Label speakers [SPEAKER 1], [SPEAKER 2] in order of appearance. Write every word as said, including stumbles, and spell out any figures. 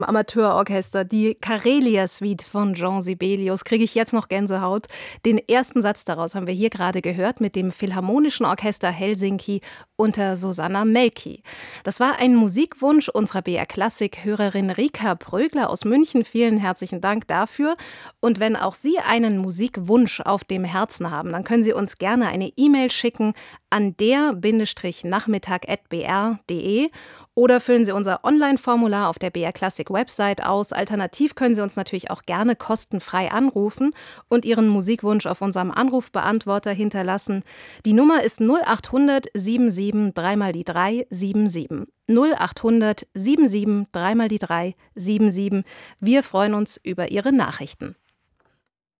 [SPEAKER 1] Amateurorchester, die Karelia-Suite von Jean Sibelius, kriege ich jetzt noch Gänsehaut. Den ersten Satz daraus haben wir hier gerade gehört mit dem Philharmonischen Orchester Helsinki unter Susanna Melki. Das war ein Musikwunsch unserer B R-Klassik-Hörerin Rika Prögler aus München. Vielen herzlichen Dank dafür. Und wenn auch Sie einen Musikwunsch auf dem Herzen haben, dann können Sie uns gerne eine E-Mail schicken an der-nachmittag at b r punkt d e oder füllen Sie unser Online-Formular auf der B R-Klassik-Website aus. Alternativ können Sie uns natürlich auch gerne kostenfrei anrufen und Ihren Musikwunsch auf unserem Anrufbeantworter hinterlassen. Die Nummer ist null acht hundert siebenundsiebzig drei mal die drei sieben sieben. null acht hundert siebenundsiebzig drei mal die drei sieben sieben. Wir freuen uns über Ihre Nachrichten.